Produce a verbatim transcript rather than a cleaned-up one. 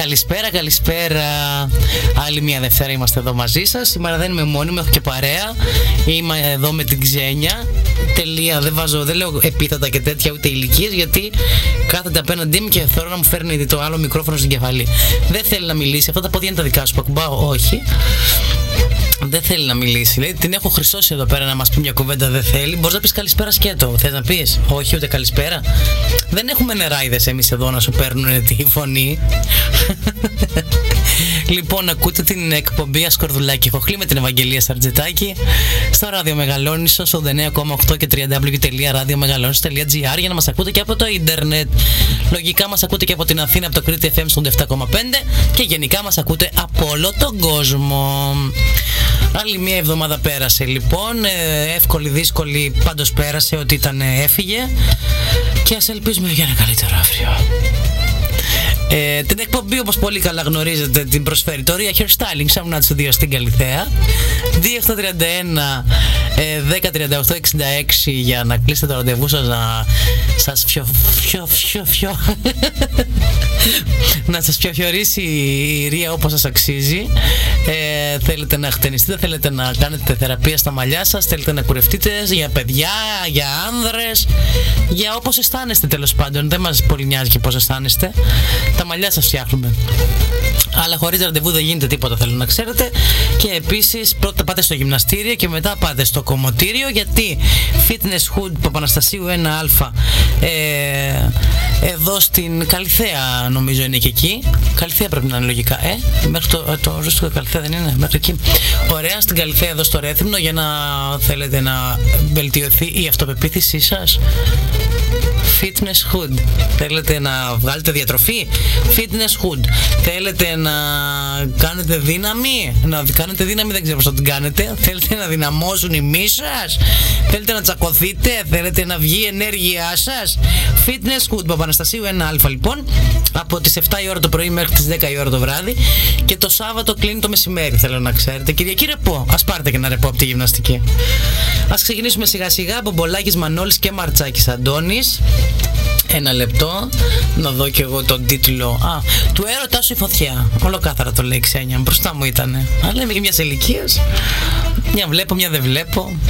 Καλησπέρα, καλησπέρα. Άλλη μια Δευτέρα είμαστε εδώ μαζί σας. Σήμερα δεν είμαι μόνη μου, έχω και παρέα. Είμαι εδώ με την Ξένια. Τελεία, δεν βάζω, δεν λέω επίθετα και τέτοια ούτε ηλικίες, γιατί κάθεται απέναντί μου και θέλω να μου φέρνει το άλλο μικρόφωνο στην κεφαλή. Δεν θέλει να μιλήσει. Αυτά τα πόδια είναι τα δικά σου που ακουμπάω, όχι. Δεν θέλει να μιλήσει. Λέει, την έχω χρυσώσει εδώ πέρα να μας πει μια κουβέντα. Δεν θέλει. Μπορείς να πεις καλησπέρα σκέτο. Θες να πεις? Όχι, ούτε καλησπέρα. Δεν έχουμε νεράιδες εμείς εδώ να σου παίρνουν τη φωνή. Λοιπόν, ακούτε την εκπομπή Ασκορδουλάκη Χοχλή με την Ευαγγελία Σαρτζετάκη στο Ράδιο Μεγαλόνισσο, στο εννιά κόμμα οκτώ και double-u double-u double-u τελεία ραδιομεγαλόνισσο τελεία τζι άρ, για να μας ακούτε και από το ίντερνετ. Λογικά μας ακούτε και από την Αθήνα, από το Κρήτη εφ εμ στο επτά κόμμα πέντε, και γενικά μας ακούτε από όλο τον κόσμο. Άλλη μια εβδομάδα πέρασε λοιπόν, ε, εύκολη, δύσκολη, πάντως πέρασε, ότι ήταν έφυγε, και ας ελπίζουμε για ένα καλύτερο αύριο. Ε, την εκπομπή, όπως πολύ καλά γνωρίζετε, την προσφέρει το Ria Hairstyling Sauna Studio στην Καλιθέα. Δύο επτά τρία ένα δέκα τριάντα οκτώ εξήντα έξι για να κλείσετε το ραντεβού σας, να σας φιο, φιο, φιο, φιο. να σας φιοφιωρήσει η Ρία όπως σας αξίζει. Ε, θέλετε να χτενιστείτε, θέλετε να κάνετε θεραπεία στα μαλλιά σας, θέλετε να κουρευτείτε, για παιδιά, για άνδρες, για όπως αισθάνεστε, τέλος πάντων. Δεν μας πολύ νοιάζει και πώς αισθάνεστε. Τα μαλλιά σας φτιάχνουμε. Αλλά χωρίς ραντεβού δεν γίνεται τίποτα, θέλω να ξέρετε. Και επίσης πρώτα πάτε στο γυμναστήριο και μετά πάτε στο κομμωτήριο, γιατί Fitness Hood Παπαναστασίου ένα α, ε, εδώ στην Καλιθέα νομίζω είναι και εκεί. Καλιθέα πρέπει να είναι λογικά, ε, μέχρι το, το ρούστικο Καλιθέα δεν είναι, μέχρι εκεί. Ωραία, στην Καλιθέα εδώ στο Ρέθυμνο, για να θέλετε να βελτιωθεί η αυτοπεποίθησή σας. Fitness Hood. Θέλετε να βγάλετε διατροφή? Fitness Hood. Θέλετε να κάνετε δύναμη? Να κάνετε δύναμη, δεν ξέρω πώς θα την κάνετε. Θέλετε να δυναμώσουν οι μυς σας? Θέλετε να τσακωθείτε? Θέλετε να βγει η ενέργειά σας? Fitness Hood Παπαναστασίου ένα α λοιπόν, από τις επτά η ώρα το πρωί μέχρι τις δέκα η ώρα το βράδυ, και το Σάββατο κλείνει το μεσημέρι, θέλω να ξέρετε. Κυριακή ρεπό. Ας πάρετε και ένα ρεπό από τη γυμναστική. Ας ξεκινήσουμε σιγά σιγά. Μπομπολάκης Μανώλης και Μαρτσάκης Αντώνης. Ένα λεπτό, να δω κι εγώ τον τίτλο. Α, του έρωτά σου η φωτιά. Ολοκάθαρα το λέει η Ξένια, μπροστά μου ήτανε. Αλλά είμαι και μιας ηλικίας. Μια βλέπω, μια δεν βλέπω.